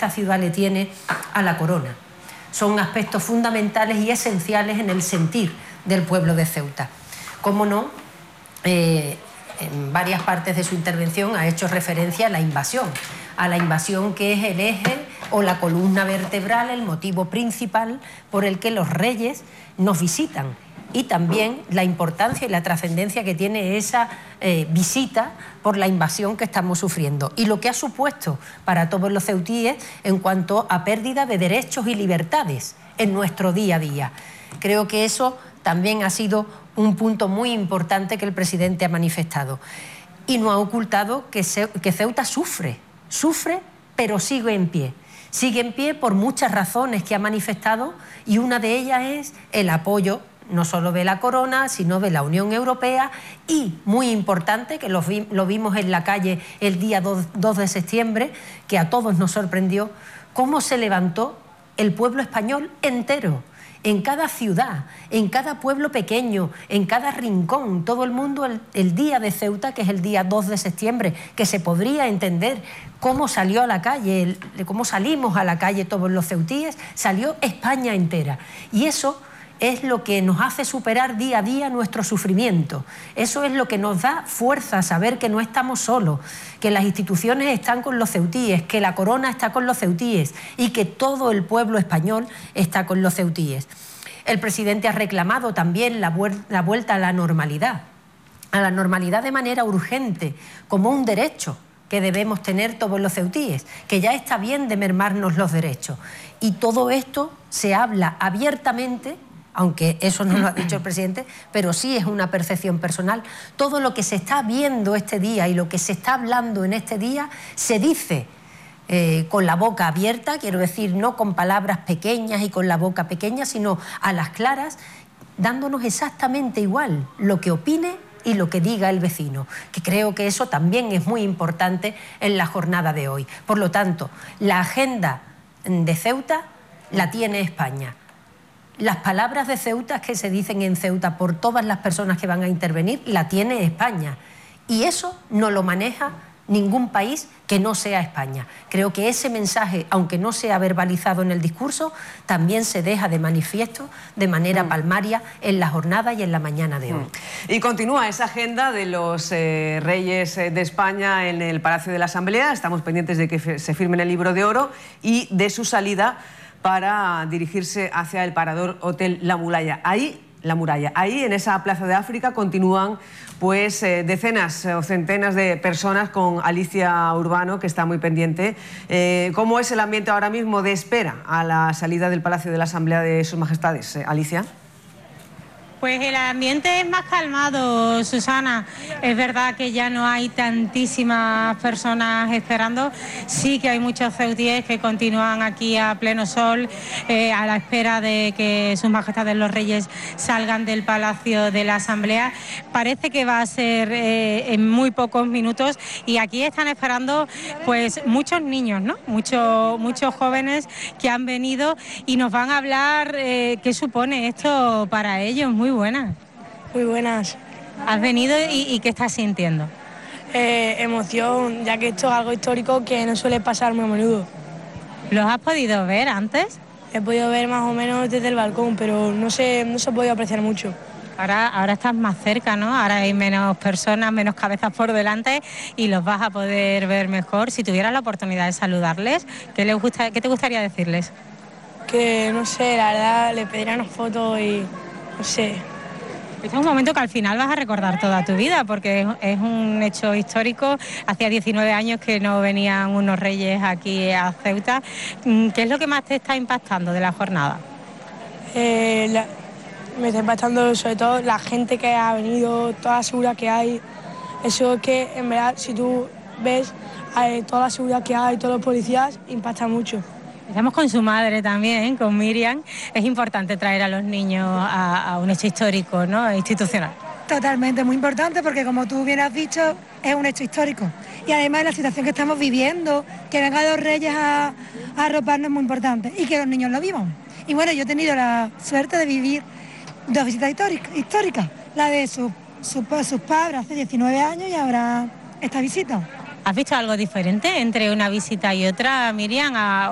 esta ciudad le tiene a la corona. Son aspectos fundamentales y esenciales en el sentir del pueblo de Ceuta. Cómo no, en varias partes de su intervención ha hecho referencia a la invasión que es el eje o la columna vertebral, el motivo principal por el que los reyes nos visitan, y también la importancia y la trascendencia que tiene esa visita por la invasión que estamos sufriendo y lo que ha supuesto para todos los ceutíes en cuanto a pérdida de derechos y libertades en nuestro día a día. Creo que eso también ha sido un punto muy importante que el presidente ha manifestado y no ha ocultado que Ceuta sufre, pero sigue en pie. Sigue en pie por muchas razones que ha manifestado y una de ellas es el apoyo no solo de la corona, sino de la Unión Europea y, muy importante, que lo vimos en la calle el día 2 de septiembre, que a todos nos sorprendió, cómo se levantó el pueblo español entero, en cada ciudad, en cada pueblo pequeño, en cada rincón, todo el mundo el día de Ceuta, que es el día 2 de septiembre, que se podría entender cómo salió a la calle, cómo salimos a la calle todos los ceutíes, salió España entera. Y eso es lo que nos hace superar día a día nuestro sufrimiento. Eso es lo que nos da fuerza, saber que no estamos solos, que las instituciones están con los ceutíes, que la corona está con los ceutíes y que todo el pueblo español está con los ceutíes. El presidente ha reclamado también la vuelta a la normalidad de manera urgente, como un derecho que debemos tener todos los ceutíes, que ya está bien de mermarnos los derechos. Y todo esto se habla abiertamente, aunque eso no lo ha dicho el presidente, pero sí es una percepción personal. Todo lo que se está viendo este día y lo que se está hablando en este día se dice con la boca abierta, quiero decir, no con palabras pequeñas y con la boca pequeña, sino a las claras, dándonos exactamente igual lo que opine y lo que diga el vecino, que creo que eso también es muy importante en la jornada de hoy. Por lo tanto, la agenda de Ceuta la tiene España. Las palabras de Ceuta que se dicen en Ceuta por todas las personas que van a intervenir, la tiene España. Y eso no lo maneja ningún país que no sea España. Creo que ese mensaje, aunque no sea verbalizado en el discurso, también se deja de manifiesto de manera palmaria en la jornada y en la mañana de hoy. Y continúa esa agenda de los reyes de España en el Palacio de la Asamblea. Estamos pendientes de que se firme el libro de oro y de su salida para dirigirse hacia el parador Hotel La Muralla. Ahí en esa Plaza de África continúan pues decenas o centenas de personas con Alicia Urbano, que está muy pendiente. ¿Cómo es el ambiente ahora mismo de espera a la salida del Palacio de la Asamblea de Sus Majestades? Alicia. Pues el ambiente es más calmado, Susana. Es verdad que ya no hay tantísimas personas esperando. Sí que hay muchos ceutíes que continúan aquí a pleno sol, a la espera de que Sus Majestades los Reyes salgan del Palacio de la Asamblea. Parece que va a ser en muy pocos minutos y aquí están esperando pues muchos niños, ¿no? Muchos jóvenes que han venido y nos van a hablar qué supone esto para ellos. Muy buenas. Muy buenas. ¿Has venido y qué estás sintiendo? Emoción, ya que esto es algo histórico que no suele pasar muy a menudo. ¿Los has podido ver antes? He podido ver más o menos desde el balcón, pero no se ha podido apreciar mucho. Ahora estás más cerca, ¿no? Ahora hay menos personas, menos cabezas por delante y los vas a poder ver mejor. Si tuvieras la oportunidad de saludarles, ¿qué te gustaría decirles? Que, no sé, la verdad, le pediría una foto y... no sé. Este es un momento que al final vas a recordar toda tu vida, porque es un hecho histórico. Hacía 19 años que no venían unos reyes aquí a Ceuta. ¿Qué es lo que más te está impactando de la jornada? Me está impactando sobre todo la gente que ha venido, toda la seguridad que hay. Eso es que, en verdad, si tú ves toda la seguridad que hay, todos los policías, impacta mucho. Estamos con su madre también, con Miriam. Es importante traer a los niños a un hecho histórico, ¿no? Institucional. Totalmente, muy importante porque, como tú bien has dicho, es un hecho histórico. Y además la situación que estamos viviendo, que vengan los reyes a arroparnos, es muy importante. Y que los niños lo vivan. Y bueno, yo he tenido la suerte de vivir 2 visitas históricas. La de sus padres hace 19 años y ahora esta visita. ¿Has visto algo diferente entre una visita y otra, Miriam?